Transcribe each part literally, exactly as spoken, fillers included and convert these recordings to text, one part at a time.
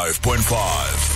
five point five.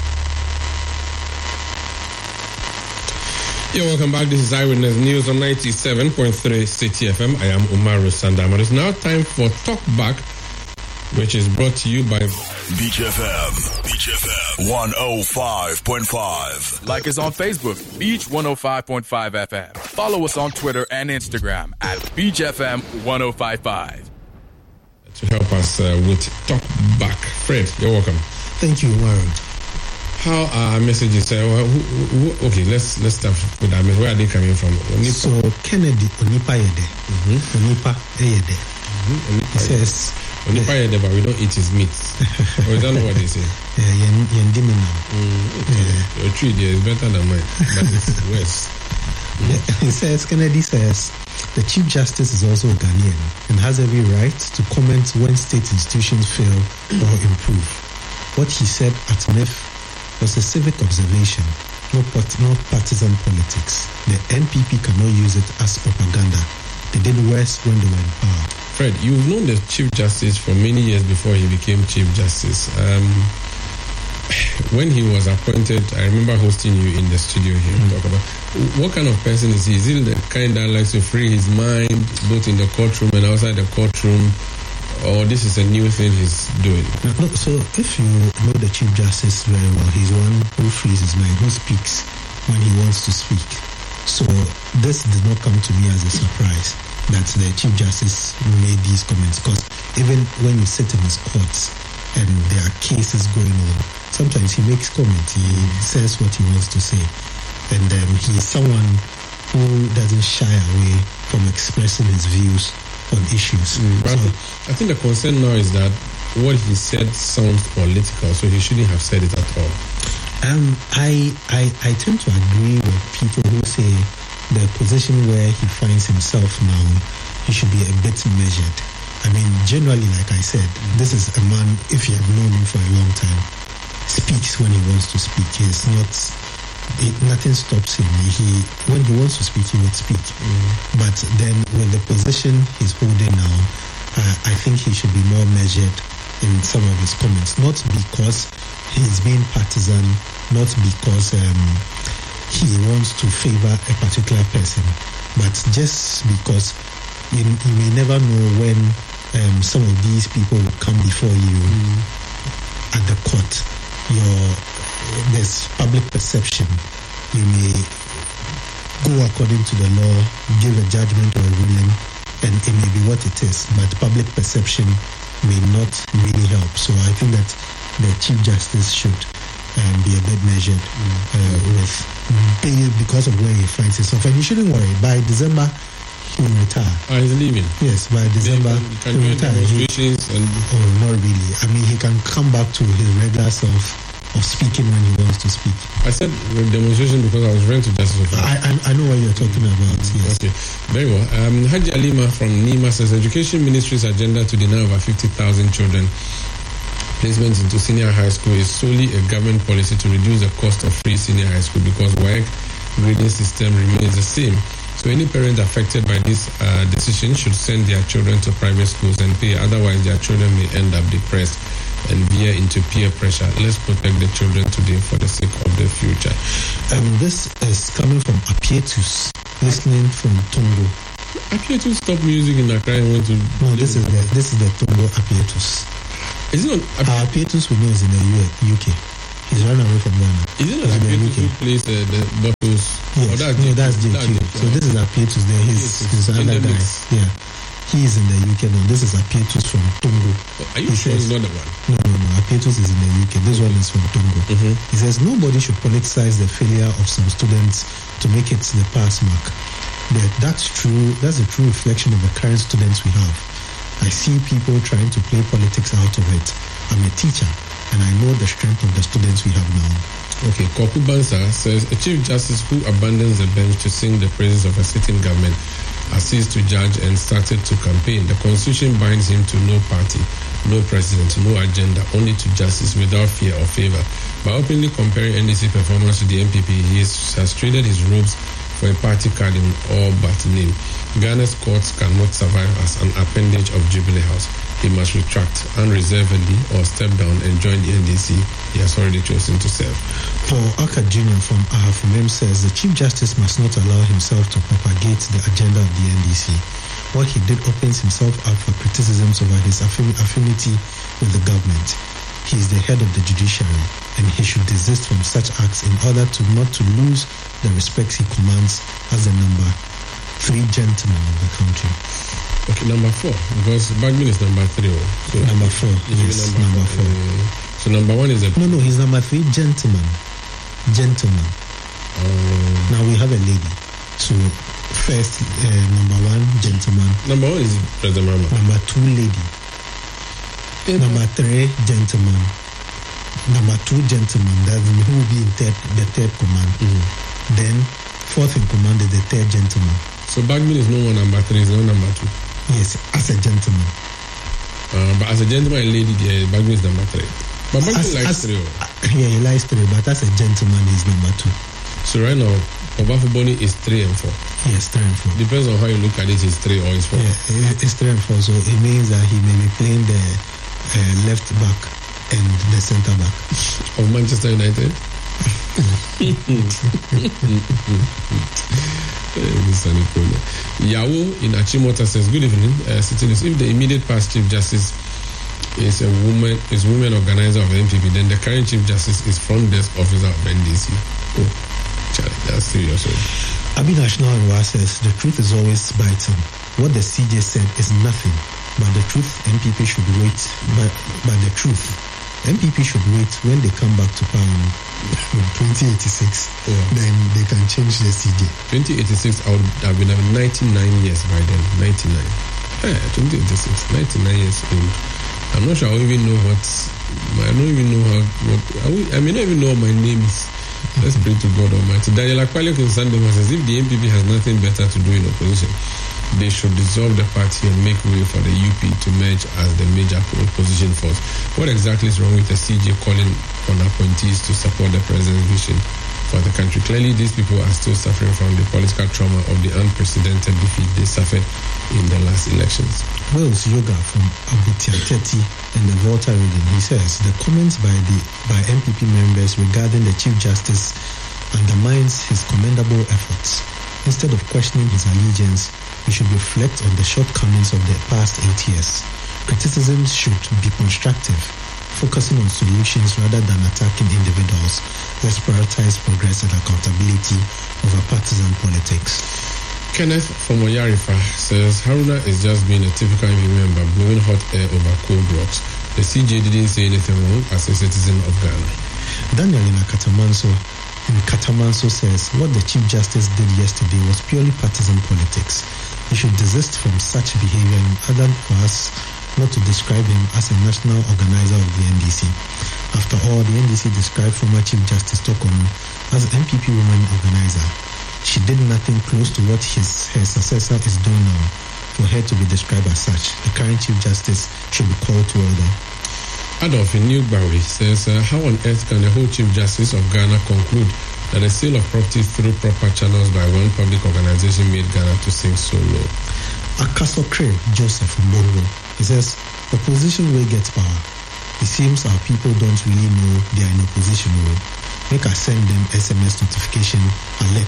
Yeah, welcome back. This is Eyewitness News on ninety-seven point three City F M. I am Umaru Sandama. It's now time for Talk Back, which is brought to you by Beach F M. Beach F M one oh five point five. Like us on Facebook, Beach one oh five point five F M. Follow us on Twitter and Instagram at Beach F M one oh five point five. To help us uh, with Talk Back, Fred, you're welcome. Thank you, Umaru. How are messages? Uh, who, who, who, okay, let's let's start with that. Where are they coming from? Onipa. So Kennedy Onipa Yede. Mm-hmm. Onipa Yede. Mm-hmm. He says Onipa Yede, but we don't eat his meat. Or is that not what they say? Yeah, Yendimi now. Mm, your tree there is better than mine, but it's worse. Mm-hmm. He says Kennedy says the Chief Justice is also a Ghanaian and has every right to comment when state institutions fail or improve. What he said at M I F was a civic observation, not, not partisan politics. The N P P cannot use it as propaganda. They did worse when they were in power. Fred, you've known the Chief Justice for many years before he became Chief Justice. Um, when he was appointed, I remember hosting you in the studio here. Mm-hmm. Talk about what kind of person is he? Is he the kind that likes to free his mind, both in the courtroom and outside the courtroom? Or this is a new thing he's doing? No, so if you know the Chief Justice very well, he's one who frees his mind, who speaks when he wants to speak. So this did not come to me as a surprise that the Chief Justice made these comments, because even when you sit in his courts and there are cases going on, sometimes he makes comments, he says what he wants to say. And um, he's someone who doesn't shy away from expressing his views on issues. Mm, but so, I think the concern now is that what he said sounds political, so he shouldn't have said it at all. Um, I, I I tend to agree with people who say the position where he finds himself now, he should be a bit measured. I mean, generally, like I said, this is a man, if you have known him for a long time, speaks when he wants to speak. He's not... It, nothing stops him. He, when he wants to speak, he would speak. Mm. But then with the position he's holding now, uh, I think he should be more measured in some of his comments. Not because he's being partisan, not because um, he wants to favor a particular person, but just because you, you may never know when um, some of these people will come before you mm. at the court. Your there's public perception. You may go according to the law, give a judgment or a ruling, and it may be what it is, but public perception may not really help. So I think that the Chief Justice should um, be a bit measured uh, with because of where he finds himself. And you shouldn't worry, by December he will retire. Oh, he's leaving? Yes, by December he will retire. He, and oh, not really. I mean, he can come back to his regular self of speaking when he wants to speak. I said demonstration because I was referring to Justice of I, I I know what you're talking about, yes. Okay, very well. Um, Haji Alima from Nima says, Education Ministry's agenda to deny over fifty thousand children placement into senior high school is solely a government policy to reduce the cost of free senior high school because W A E C grading system remains the same. So any parent affected by this uh, decision should send their children to private schools and pay. Otherwise, their children may end up depressed and veer into peer pressure. Let's protect the children today for the sake of the future. Um, this is coming from Apietus, listening from Tongo. Apietus stopped music in Accra and went to... No, this is the this is the Tongo Apietus. Is it not... Our Apietus we know is in the U K. He's run away from Ghana. Is it not Apietus who plays uh, the bottles? Yes, oh, that's no, J Q. that's J Q. That's J Q. So this is Apietus there. He's, he's another guy. Mix. Yeah. He is in the U K now. This is Apietus from Tongo. Oh, are you he sure says, it's not the one? No, no, no. Apietus is in the U K. This one is from Tongo. Mm-hmm. He says nobody should politicize the failure of some students to make it the pass mark. But that's true. That's a true reflection of the current students we have. I see people trying to play politics out of it. I'm a teacher, and I know the strength of the students we have now. Okay, Koku Bansa says a Chief Justice who abandons the bench to sing the praises of a sitting government has ceased to judge and started to campaign. The Constitution binds him to no party, no president, no agenda, only to justice without fear or favor. By openly comparing N D C performance to the N P P, he has traded his robes for a party card in all but name. Ghana's courts cannot survive as an appendage of Jubilee House. he must retract unreservedly or step down and join the N D C he has already chosen to serve. Paul Aka Junior from Ahafumem says the Chief Justice must not allow himself to propagate the agenda of the N D C. What he did opens himself up for criticisms over his affin- affinity with the government. He is the head of the judiciary, and he should desist from such acts in order to not to lose the respect he commands as the number three gentleman of the country. Okay, number four, because Bagmin is number three. So number four, yes, number, number four. Uh, so number one is a... No, no, he's number three, gentleman. Gentleman. Um, now we have a lady. So first, uh, number one, gentleman. Number one is President Mama. Number two, lady. Yeah. Number three, gentleman. Number two, gentleman. That who will be in third, the third command. Mm-hmm. Then fourth in command is the third gentleman. So Bagmin is no more number three, is no number two. Yes, as a gentleman. Uh, but as a gentleman and lady, yeah, Bagmin is number three. But Bagmin as, likes as, three. Uh, yeah, he likes three, but as a gentleman, he's number two. So right now, Obafuboni is three and four. Yes, three and four. Depends on how you look at it, it's three or it's four. Yeah, it's three and four. So it means that he may be playing the uh, left back and the centre back. Of Manchester United? Yawo in Achimota says, good evening, uh, citizens. If the immediate past Chief Justice is a woman, is woman organizer of the N P P, then the current Chief Justice is front desk officer of N D C. Oh, Charlie, that's serious. Abinash Nawa says, the truth is always biting. What the C J said is nothing, but the truth, N P P should wait, but, but the truth, N P P should wait when they come back to power in twenty eighty-six, yeah. Then they can change the C J. twenty eighty-six, I would have been ninety-nine years by then. ninety-nine. Yeah, twenty eighty-six, ninety-nine years old. I'm not sure I even know what, I don't even know how, what, I, I may not even know what my name is. Let's pray to God Almighty. Daniel Akwaliok in Sunday says, if the N P P has nothing better to do in opposition, they should dissolve the party and make way for the U P to merge as the major opposition force. What exactly is wrong with the C J calling on appointees to support the president's vision for the country? Clearly, these people are still suffering from the political trauma of the unprecedented defeat they suffered in the last elections. Wells Yoga from Abitiateti and the Volta region, he says the comments by the by N P P members regarding the Chief Justice undermines his commendable efforts. Instead of questioning his allegiance, we should reflect on the shortcomings of the past eight years. Criticisms should be constructive, focusing on solutions rather than attacking individuals. Let's prioritize progress and accountability over partisan politics. Kenneth from Oyarifa says Haruna is just being a typical M P member blowing hot air over cold rocks. The C J didn't say anything wrong as a citizen of Ghana. Daniel in Katamanso in Katamanso says what the Chief Justice did yesterday was purely partisan politics. He should desist from such behavior in order for us not to describe him as a national organizer of the N D C. After all, the N D C described former Chief Justice Tokono as an N P P woman organizer. She did nothing close to what his her successor is doing now for her to be described as such. The current Chief Justice should be called to order. Adolf in New Barry says, uh, how on earth can the whole Chief Justice of Ghana conclude that the sale of property through proper channels by one public organization made Ghana to sink so low? Akaso Kre Joseph Mbongo, he says, opposition will get power. It seems our people don't really know they are in opposition. Make us send them S M S notification alert.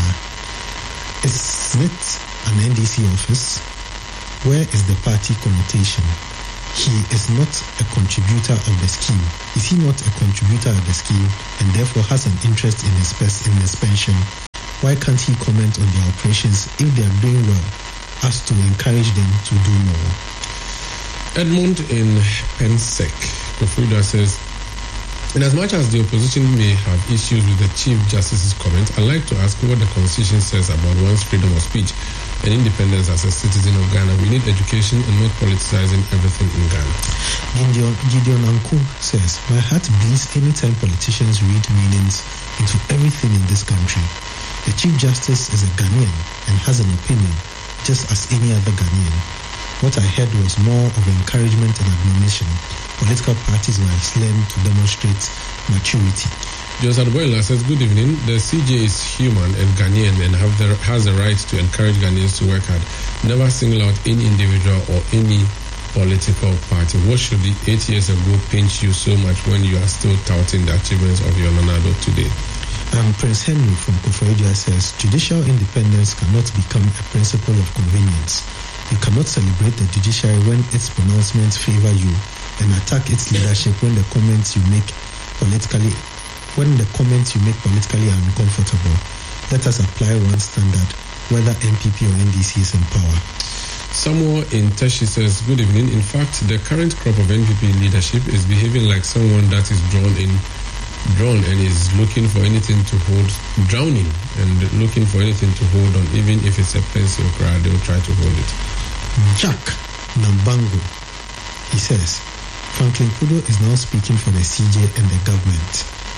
Is it an N D C office? Where is the party connotation? He is not a contributor of the scheme. Is he not a contributor of the scheme and therefore has an interest in his, in his pension? Why can't he comment on their operations if they are doing well, as to encourage them to do more? Edmund in Pensec, Kofuda says, in as much as the opposition may have issues with the Chief Justice's comment, I'd like to ask what the Constitution says about one's freedom of speech and independence as a citizen of Ghana. We need education and not politicizing everything in Ghana. Gideon, Gideon Anku says, my heart bleeds anytime politicians read meanings into everything in this country. The Chief Justice is a Ghanaian and has an opinion, just as any other Ghanaian. What I heard was more of encouragement and admonition. Political parties must learn to demonstrate maturity. Joseph Boyla says, good evening. The C J is human and Ghanaian and have the, has the right to encourage Ghanaians to work hard. Never single out any individual or any political party. What should the eight years ago pinch you so much when you are still touting the achievements of your Nonado today? Um, Prince Henry from Koforidua says, judicial independence cannot become a principle of convenience. You cannot celebrate the judiciary when its pronouncements favor you and attack its leadership when the comments you make politically, when the comments you make politically are uncomfortable. Let us apply one standard, whether N P P or N D C is in power. Samuel in Teshi says, good evening. In fact, the current crop of N P P leadership is behaving like someone that is drawn in, drawn and is looking for anything to hold, drowning and looking for anything to hold on, even if it's a pencil crowd, they'll try to hold it. Jack Nambango, he says, Franklin Kudo is now speaking for the C J and the government.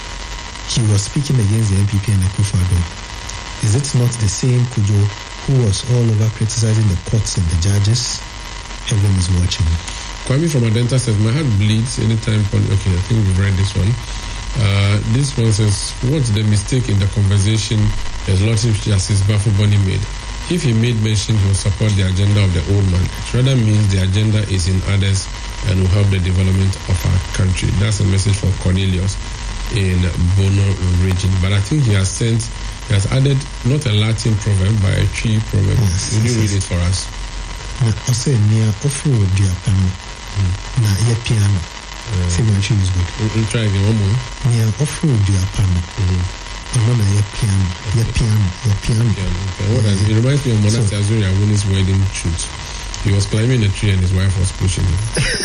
He was speaking against the N P P and the Akufo-Addo. Is it not the same Kudo who was all over criticizing the courts and the judges? Heaven is watching. Kwame from Adenta says, my heart bleeds anytime. Pon- okay, I think we've read this one. Uh, this one says, what's the mistake in the conversation that Lordship Justice Bafo-Boni made? If he made mention he will support the agenda of the old man, it rather means the agenda is in others and will help the development of our country. That's a message from Cornelius in Bono region. But I think he has sent, he has added not a Latin proverb, but a tree proverb. Yes, Will you yes, read yes. it for us? I say, near offer diapano, na ye piano. Say, my shoe is good. We'll try again one more. Near offer diapano, and not ye piano, ye piano, ye piano. Okay, what does it? It reminds me of Monasi So- Azuri Awuni's wedding shoot. He was climbing a tree and his wife was pushing him.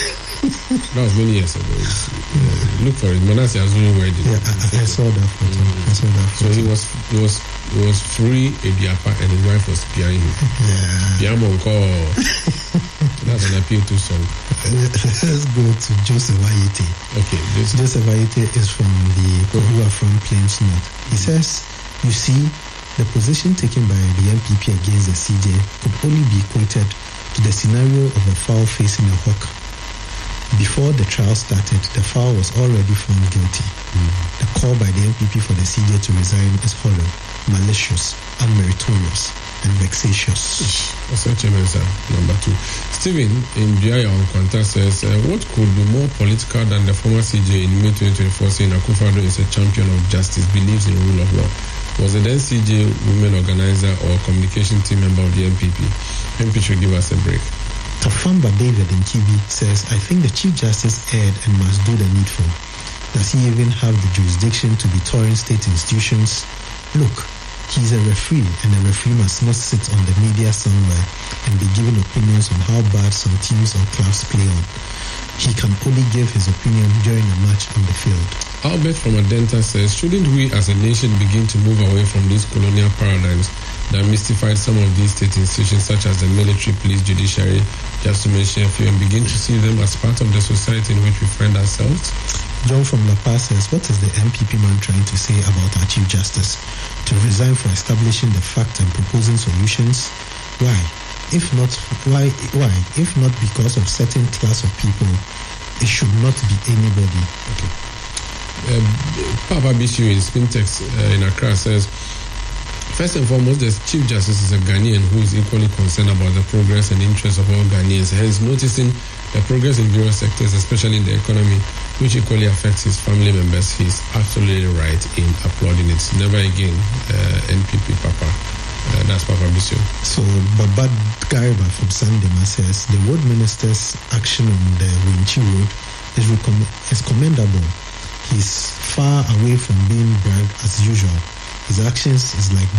That was many years ago. It's, uh, look for it. Monasi Azuri wedding. Yeah, I, I saw that photo. I saw that So photo. he was he was he was free Ediapa and his wife was behind him. Yeah. Biamonko. That's an appeal to song. Let's go to Joseph Ayete. Okay, this Joseph Ayete is from the Kohua from Plains North. He says, you see, the position taken by the N P P against the C J could only be equated to the scenario of a fowl facing a hawk. Before the trial started, the fowl was already found guilty. Mm. The call by the N P P for the C J to resign is hollow, malicious, unmeritorious, and vexatious. That's sir. Number two. Stephen in Biaya on Kwanta says, uh, what could be more political than the former C J in May twenty twenty-four saying Akufo-Addo is a champion of justice, believes in rule of law? Was it then C J women organizer or communication team member of the N P P? N P P should give us a break. Tafamba David in Kibi says, I think the Chief Justice erred and must do the needful. Does he even have the jurisdiction to be touring state institutions? Look, he's a referee, and a referee must not sit on the media somewhere and be giving opinions on how bad some teams or clubs play on. He can only give his opinion during a match on the field. Albert from Adenta says, shouldn't we as a nation begin to move away from these colonial paradigms that mystified some of these state institutions such as the military, police, judiciary, just to mention a few, and begin to see them as part of the society in which we find ourselves? John from La Paz says, what is the N P P man trying to say about our Chief Justice? To resign for establishing the fact and proposing solutions? Why? If not, why? Why? If not because of certain class of people, it should not be anybody. Okay. Uh, Papa Bishu in Spintex uh, in Accra says, first and foremost, the Chief Justice is a Ghanaian who is equally concerned about the progress and interests of all Ghanaians. Hence, noticing the progress in various sectors, especially in the economy, which equally affects his family members, he is absolutely right in applauding it. Never again, uh, N P P Papa. Uh, that's Papa Bishu. So, Babad Gariba from Sandema says, the road minister's action on the Winchi Road is, recomm- is commendable. He's far away from being bribed as usual. His actions is like